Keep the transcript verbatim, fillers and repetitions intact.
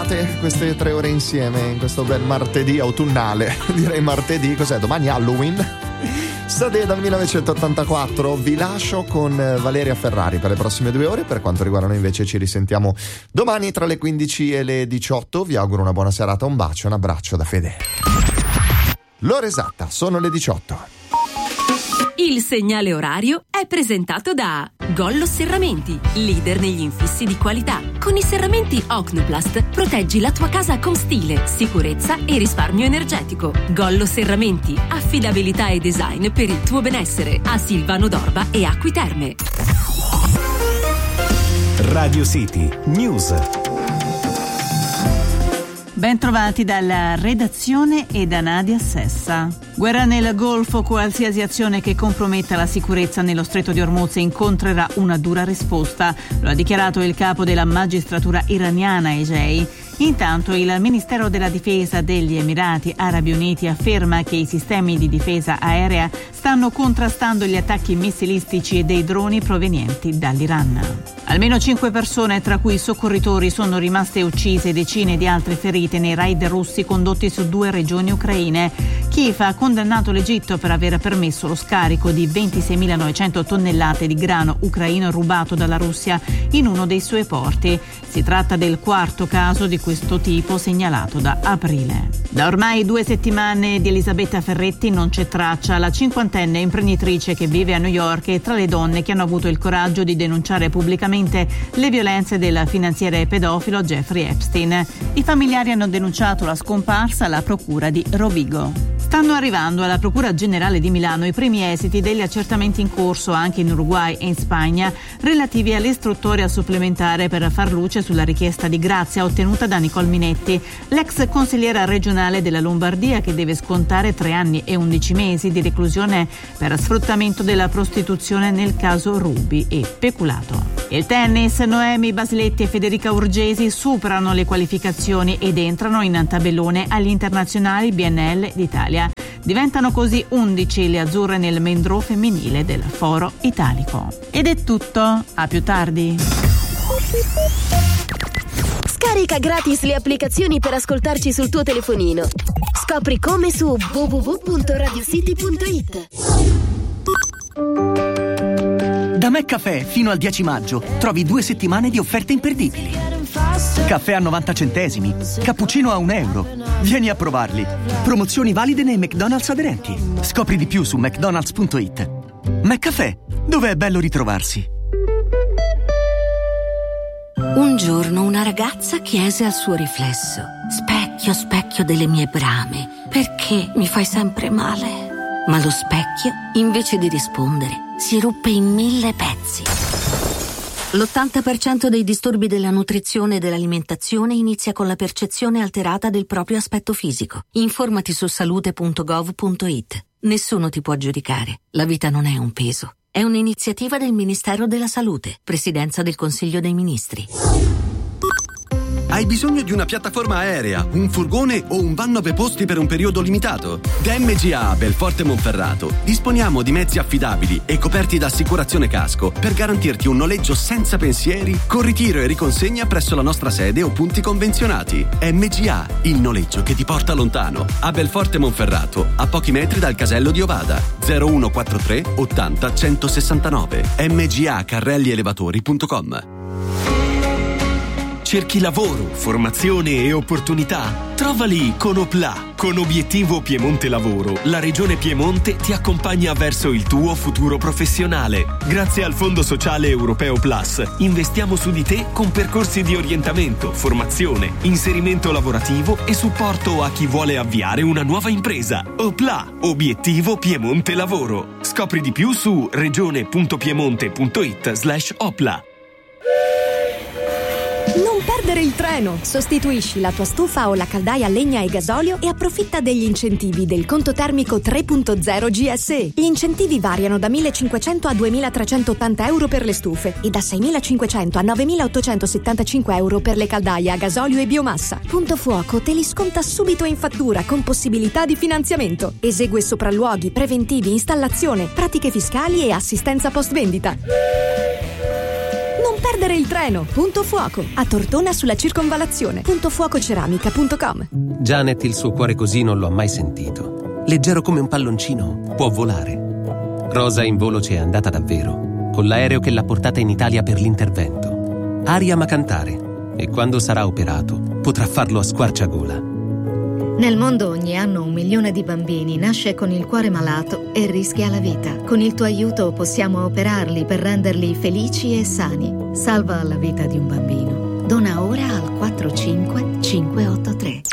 passate queste tre ore insieme in questo bel martedì autunnale. Direi martedì, cos'è? Domani Halloween? Sade dal millenovecentottantaquattro. Vi lascio con Valeria Ferrari per le prossime due ore. Per quanto riguarda noi invece ci risentiamo domani tra le quindici e le diciotto. Vi auguro una buona serata, un bacio, un abbraccio da Fede. L'ora esatta sono le diciotto. Il segnale orario è presentato da Gollo Serramenti, leader negli infissi di qualità. Con i serramenti Ocnoplast proteggi la tua casa con stile, sicurezza e risparmio energetico. Gollo Serramenti, affidabilità e design per il tuo benessere. A Silvano d'Orba e Acqui Terme. Radio City News. Ben trovati dalla redazione e da Nadia Sessa. Guerra nel Golfo, qualsiasi azione che comprometta la sicurezza nello Stretto di Ormuz incontrerà una dura risposta, lo ha dichiarato il capo della magistratura iraniana E J I. Intanto il Ministero della Difesa degli Emirati Arabi Uniti afferma che i sistemi di difesa aerea stanno contrastando gli attacchi missilistici e dei droni provenienti dall'Iran. Almeno cinque persone, tra cui soccorritori, sono rimaste uccise e decine di altre ferite nei raid russi condotti su due regioni ucraine. Kiev ha condannato l'Egitto per aver permesso lo scarico di ventiseimilanovecento tonnellate di grano ucraino rubato dalla Russia in uno dei suoi porti. Si tratta del quarto caso di questo tipo segnalato da aprile. Da ormai due settimane di Elisabetta Ferretti non c'è traccia. La cinquantenne imprenditrice che vive a New York è tra le donne che hanno avuto il coraggio di denunciare pubblicamente le violenze del finanziere pedofilo Jeffrey Epstein. I familiari hanno denunciato la scomparsa alla procura di Rovigo. Stanno arrivando alla Procura Generale di Milano i primi esiti degli accertamenti in corso anche in Uruguay e in Spagna relativi all'istruttoria supplementare per far luce sulla richiesta di grazia ottenuta da Nicole Minetti, l'ex consigliera regionale della Lombardia che deve scontare tre anni e undici mesi di reclusione per sfruttamento della prostituzione nel caso Ruby e peculato. Il tennis, Noemi Basiletti e Federica Urgesi superano le qualificazioni ed entrano in tabellone agli internazionali B N L d'Italia. Diventano così undici le azzurre nel mendro femminile del Foro Italico. Ed è tutto, a più tardi. Scarica gratis le applicazioni per ascoltarci sul tuo telefonino. Scopri come su w w w punto radio city punto i t. Da McCaffè fino al dieci maggio trovi due settimane di offerte imperdibili. Caffè a novanta centesimi, cappuccino a un euro. Vieni a provarli. Promozioni valide nei McDonald's aderenti. Scopri di più su mcdonalds punto i t. McCaffè, dove è bello ritrovarsi. Un giorno una ragazza chiese al suo riflesso: specchio, specchio delle mie brame, perché mi fai sempre male? Ma lo specchio, invece di rispondere, si ruppe in mille pezzi. L'ottanta per cento dei disturbi della nutrizione e dell'alimentazione inizia con la percezione alterata del proprio aspetto fisico. Informati su salute punto gov punto i t. Nessuno ti può giudicare. La vita non è un peso. È un'iniziativa del Ministero della Salute, Presidenza del Consiglio dei Ministri. Hai bisogno di una piattaforma aerea, un furgone o un van nove posti per un periodo limitato? Da M G A a Belforte Monferrato disponiamo di mezzi affidabili e coperti da assicurazione casco per garantirti un noleggio senza pensieri con ritiro e riconsegna presso la nostra sede o punti convenzionati. M G A, il noleggio che ti porta lontano. A Belforte Monferrato, a pochi metri dal casello di Ovada. zero uno quattro tre ottanta centosessantanove. m g a carrelli elevatori punto com. Cerchi lavoro, formazione e opportunità? Trovali con Opla. Con Obiettivo Piemonte Lavoro, la Regione Piemonte ti accompagna verso il tuo futuro professionale. Grazie al Fondo Sociale Europeo Plus, investiamo su di te con percorsi di orientamento, formazione, inserimento lavorativo e supporto a chi vuole avviare una nuova impresa. Opla, Obiettivo Piemonte Lavoro. Scopri di più su regione punto piemonte punto i t slash opla. Non perdere il treno! Sostituisci la tua stufa o la caldaia a legna e gasolio e approfitta degli incentivi del conto termico tre punto zero G S E. Gli incentivi variano da millecinquecento a duemilatrecentottanta euro per le stufe e da seimilacinquecento a novemilaottocentosettantacinque euro per le caldaie a gasolio e biomassa. Punto Fuoco te li sconta subito in fattura con possibilità di finanziamento. Esegue sopralluoghi, preventivi, installazione, pratiche fiscali e assistenza post vendita. Non perdere il treno. Punto Fuoco. A Tortona sulla circonvallazione. puntofuococeramica punto com. Janet il suo cuore così non lo ha mai sentito. Leggero come un palloncino, può volare. Rosa in volo c'è andata davvero, con l'aereo che l'ha portata in Italia per l'intervento. Aria ama cantare e quando sarà operato potrà farlo a squarciagola. Nel mondo ogni anno un milione di bambini nasce con il cuore malato e rischia la vita. Con il tuo aiuto possiamo operarli per renderli felici e sani. Salva la vita di un bambino. Dona ora al quattro cinque cinque otto tre.